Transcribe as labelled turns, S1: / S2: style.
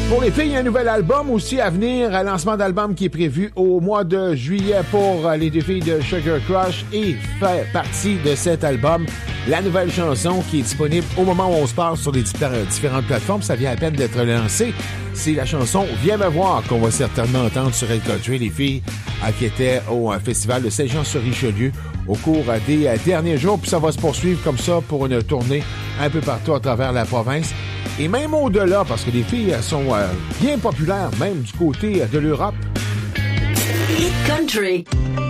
S1: Pour les filles, il y a un nouvel album aussi à venir, un lancement d'album qui est prévu au mois de juillet pour les deux filles de Sugar Crush et fait partie de cet album. La nouvelle chanson qui est disponible au moment où on se parle sur les différentes plateformes, ça vient à peine d'être lancé. C'est la chanson « Viens me voir » qu'on va certainement entendre sur El Country, les filles qui étaient au festival de Saint-Jean-sur-Richelieu au cours des derniers jours. Puis ça va se poursuivre comme ça pour une tournée un peu partout à travers la province. Et même au-delà, parce que les filles sont bien populaires, même du côté de l'Europe.
S2: Hit Country.